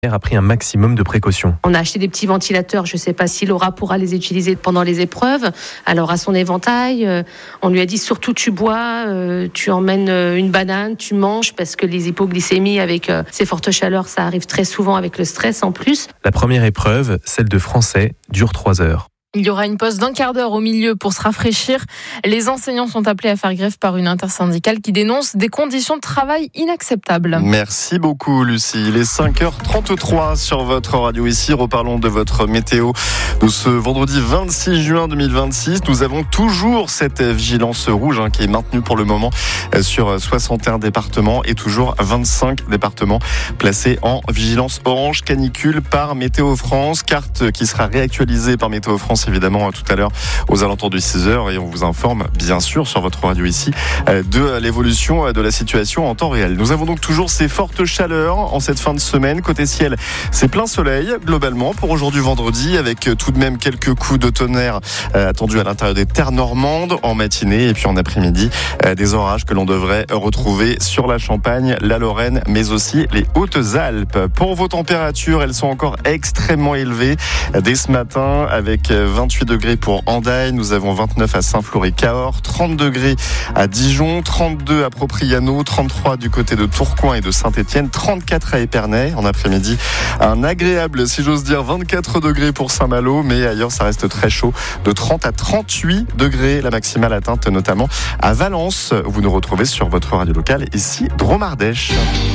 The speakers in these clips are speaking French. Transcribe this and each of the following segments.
a pris un maximum de précautions. On a acheté des petits ventilateurs, je ne sais pas si Laura pourra les utiliser pendant les épreuves. Alors à son éventail, on lui a dit surtout tu bois, tu emmènes une banane, tu manges, parce que les hypoglycémies avec ces fortes chaleurs, ça arrive très souvent avec le stress en plus. La première épreuve, celle de français, dure 3 heures. Il y aura une pause d'1 quart d'heure au milieu pour se rafraîchir. Les enseignants sont appelés à faire grève par une intersyndicale qui dénonce des conditions de travail inacceptables. Merci beaucoup Lucie. Il est 5h33 sur votre radio ici. Reparlons de votre météo de ce vendredi 26 juin 2026. Nous avons toujours cette vigilance rouge qui est maintenue pour le moment sur 61 départements et toujours 25 départements placés en vigilance orange canicule par Météo France. Carte qui sera réactualisée par Météo France évidemment tout à l'heure aux alentours de 6h et on vous informe bien sûr sur votre radio ici de l'évolution de la situation en temps réel. Nous avons donc toujours ces fortes chaleurs en cette fin de semaine. Côté ciel, c'est plein soleil globalement pour aujourd'hui vendredi avec tout de même quelques coups de tonnerre attendus à l'intérieur des terres normandes en matinée et puis en après-midi des orages que l'on devrait retrouver sur la Champagne, la Lorraine mais aussi les Hautes-Alpes. Pour vos températures, elles sont encore extrêmement élevées dès ce matin avec 28 degrés pour Hendaye, nous avons 29 à Saint-Flour-et-Cahors, 30 degrés à Dijon, 32 à Propriano, 33 du côté de Tourcoing et de Saint-Étienne, 34 à Épernay en après-midi. Un agréable, si j'ose dire, 24 degrés pour Saint-Malo, mais ailleurs ça reste très chaud, de 30 à 38 degrés, la maximale atteinte notamment à Valence. Vous nous retrouvez sur votre radio locale, ici Dromardèche.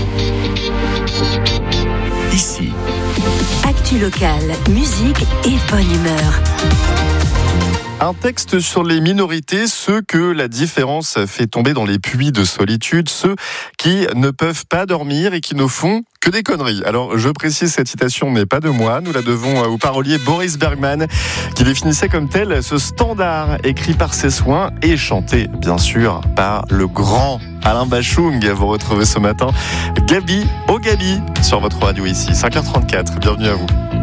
Ici. Actu locale, musique et bonne humeur. Un texte sur les minorités, ceux que la différence fait tomber dans les puits de solitude, ceux qui ne peuvent pas dormir et qui ne font que des conneries. Alors, je précise, cette citation n'est pas de moi. Nous la devons au parolier Boris Bergman, qui définissait comme tel ce standard écrit par ses soins et chanté, bien sûr, par le grand Alain Bachung. Vous retrouvez ce matin Gabi au Gabi sur votre radio ici, 5h34. Bienvenue à vous.